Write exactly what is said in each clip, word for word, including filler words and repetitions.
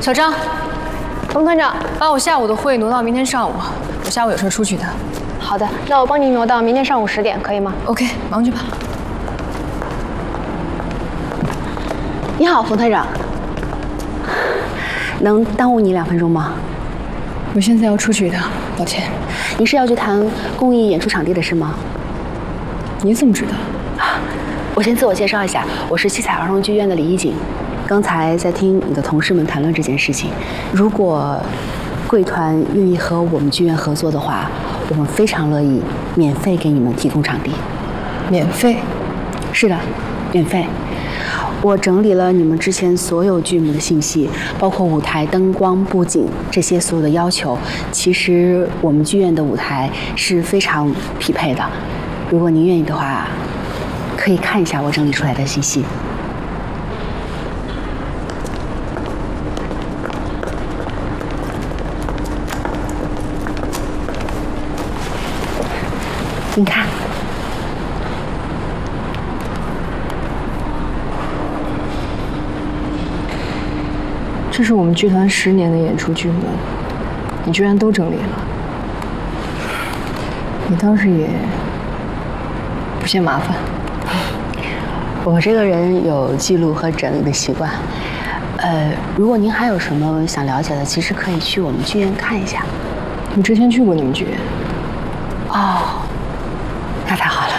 小张， 冯团长， 把我下午的会挪到明天上午，我下午有事出去的。 好的，那我帮你挪到明天上午十点，可以吗 ？OK， 忙去吧。 你好，冯团长，能耽误你两分钟吗？ 我现在要出去一趟，抱歉。 你是要去谈公益演出场地的事吗？ 你怎么知道？ 我先自我介绍一下，我是七彩儿童剧院的李一锦。刚才在听你的同事们谈论这件事情，如果贵团愿意和我们剧院合作的话，我们非常乐意免费给你们提供场地。 免费？ 是的，免费。我整理了你们之前所有剧目的信息，包括舞台、灯光、布景这些所有的要求。其实我们剧院的舞台是非常匹配的。如果您愿意的话，可以看一下我整理出来的信息。你看。 这是我们剧团十年的演出剧目，你居然都整理了。你倒是也不嫌麻烦。 我这个人有记录和整理的习惯。呃，如果您还有什么想了解的，其实可以去我们剧院看一下。 你之前去过你们剧院？ 哦，那太好了。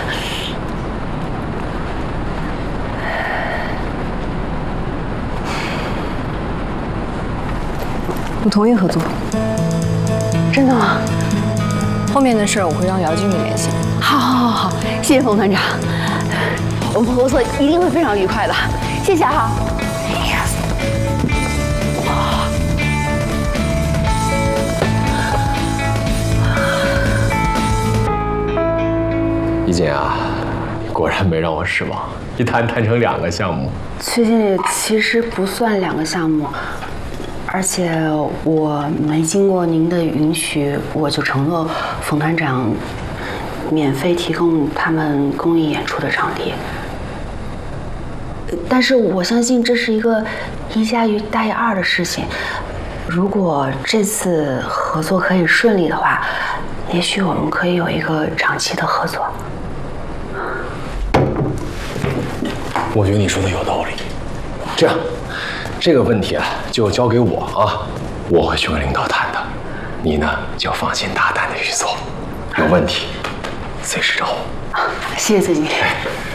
我同意合作。 真的吗？ 后面的事儿我会让姚经理联系。 好，好，好，好，谢谢冯团长，我们合作一定会非常愉快的，谢谢哈。 一锦啊，果然没让我失望，一谈谈成两个项目。 崔经理，其实不算两个项目。而且我没经过您的允许，我就承诺冯团长免费提供他们公益演出的场地。但是我相信这是一个一加一大于二的事情。如果这次合作可以顺利的话，也许我们可以有一个长期的合作。 我觉得你说的有道理。这样。这个问题啊，就交给我啊，我会去跟领导谈的。你呢，就放心大胆的去做，有问题随时找我。 谢谢崔经理。